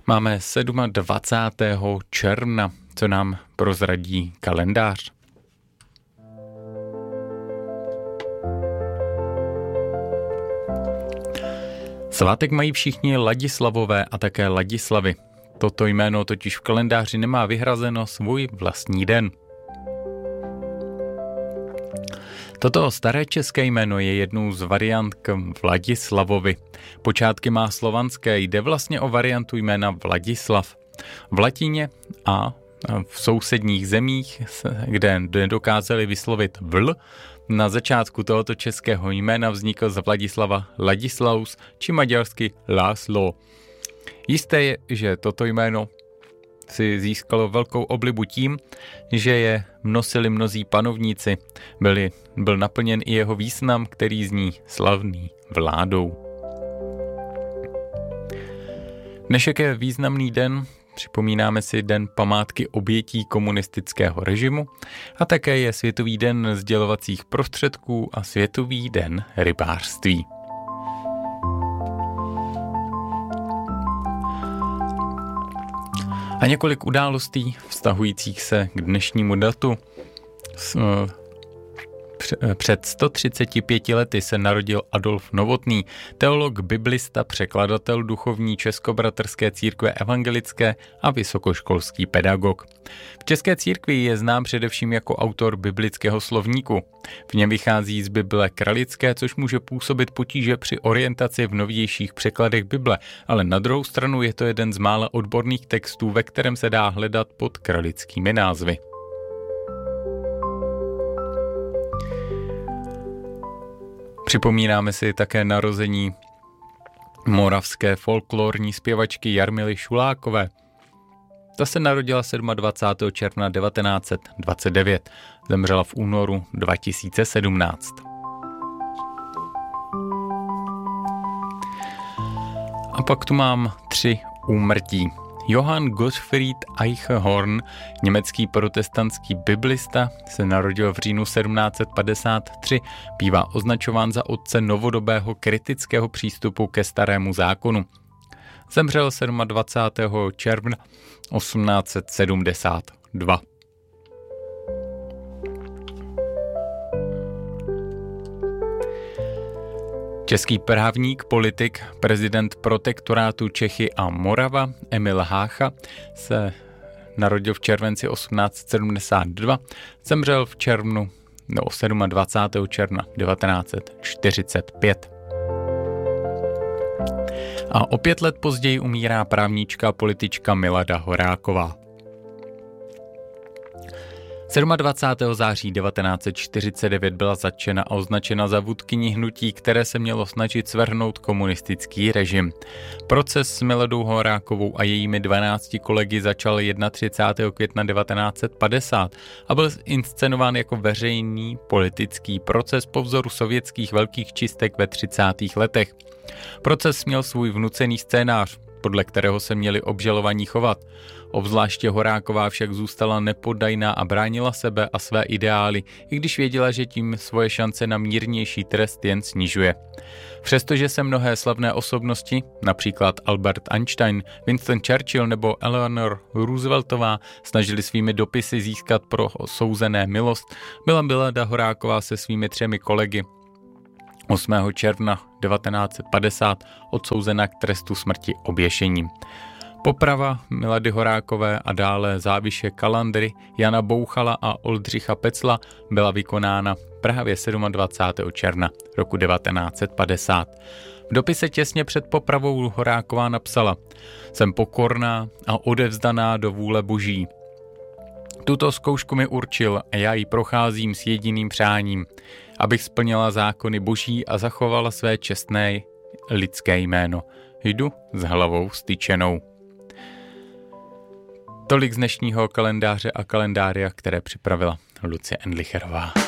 Máme 27. června, co nám prozradí kalendář. Svátek mají všichni Ladislavové a také Ladislavy. Toto jméno totiž v kalendáři nemá vyhrazeno svůj vlastní den. Toto staré české jméno je jednou z variant k Vladislavovi. Počátky má slovanské, jde vlastně o variantu jména Vladislav. V latině a v sousedních zemích, kde nedokázali vyslovit vl, na začátku tohoto českého jména vznikl z Vladislava Ladislaus či maďarsky László. Jisté je, že toto jméno si získalo velkou oblibu tím, že je nosili mnozí panovníci. Byl naplněn i jeho význam, který zní slavný vládou. Dnešek je významný den, připomínáme si den památky obětí komunistického režimu a také je Světový den sdělovacích prostředků a Světový den rybářství. A několik událostí vztahujících se k dnešnímu datu. Před 135 lety se narodil Adolf Novotný, teolog, biblista, překladatel duchovní Českobratrské církve evangelické a vysokoškolský pedagog. V české církvi je znám především jako autor biblického slovníku. V něm vychází z Bible kralické, což může působit potíže při orientaci v novějších překladech Bible, ale na druhou stranu je to jeden z mála odborných textů, ve kterém se dá hledat pod kralickými názvy. Připomínáme si také narození moravské folklorní zpěvačky Jarmily Šulákové. Ta se narodila 27. června 1929, zemřela v únoru 2017. A pak tu mám 3 úmrtí. Johann Gottfried Eichhorn, německý protestantský biblista, se narodil v říjnu 1753, bývá označován za otce novodobého kritického přístupu ke starému zákonu. Zemřel 27. června 1872. Český právník, politik, prezident protektorátu Čechy a Morava Emil Hácha se narodil v červenci 1872, zemřel v červnu 27. června 1945. A o 5 let později umírá právnička a politička Milada Horáková. 27. září 1949 byla zatčena a označena za vůdkyni hnutí, které se mělo snažit svrhnout komunistický režim. Proces s Miladou Horákovou a jejími 12 kolegy začal 31. května 1950 a byl inscenován jako veřejný politický proces po vzoru sovětských velkých čistek ve 30. letech. Proces měl svůj vnucený scénář, podle kterého se měli obžalovaní chovat. Obzvláště Horáková však zůstala nepoddajná a bránila sebe a své ideály, i když věděla, že tím svoje šance na mírnější trest jen snižuje. Přestože se mnohé slavné osobnosti, například Albert Einstein, Winston Churchill nebo Eleanor Rooseveltová, snažili svými dopisy získat pro souzené milost, byla Milada Horáková se svými 3 kolegy 8. června 1950 odsouzena k trestu smrti oběšením. Poprava Milady Horákové a dále záviše Kalandry, Jana Bouchala a Oldřicha Pecla byla vykonána právě 27. června roku 1950. V dopise těsně před popravou Horáková napsala: Jsem pokorná a odevzdaná do vůle Boží. Tuto zkoušku mi určil a já ji procházím s jediným přáním, abych splnila zákony Boží a zachovala své čestné lidské jméno. Jdu s hlavou styčenou. Tolik z dnešního kalendáře a kalendária, které připravila Lucie Endlicherová.